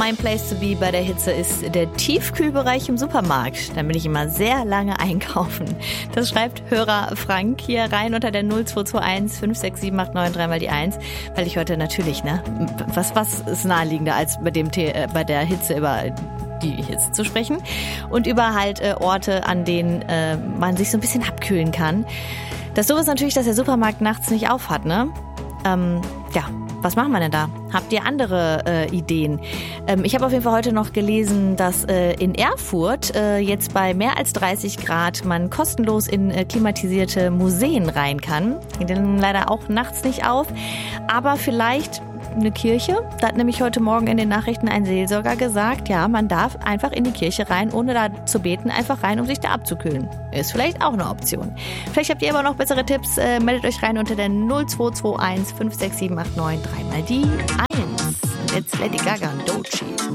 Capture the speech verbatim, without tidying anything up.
Mein Place to be bei der Hitze ist der Tiefkühlbereich im Supermarkt. Da bin ich immer sehr lange einkaufen. Das schreibt Hörer Frank hier rein unter der null zwei zwei eins fünf sechs sieben acht neun drei mal die eins, weil ich heute natürlich, ne, was, was ist naheliegender als bei dem The- äh, bei der Hitze über die Hitze zu sprechen und über halt äh, Orte, an denen äh, man sich so ein bisschen abkühlen kann. Das Doofe ist natürlich, dass der Supermarkt nachts nicht auf hat, ne? Ähm, ja, was machen wir denn da? Habt ihr andere äh, Ideen? Ähm, ich habe auf jeden Fall heute noch gelesen, dass äh, in Erfurt äh, jetzt bei mehr als dreißig Grad man kostenlos in äh, klimatisierte Museen rein kann. Die sind leider auch nachts nicht auf, aber vielleicht eine Kirche. Da hat nämlich heute Morgen in den Nachrichten ein Seelsorger gesagt, ja, man darf einfach in die Kirche rein, ohne da zu beten, einfach rein, um sich da abzukühlen. Ist vielleicht auch eine Option. Vielleicht habt ihr aber noch bessere Tipps. Äh, meldet euch rein unter der null zwei zwei eins fünf sechs sieben acht neun drei mal die eins. Jetzt Lady Gaga und Doechii.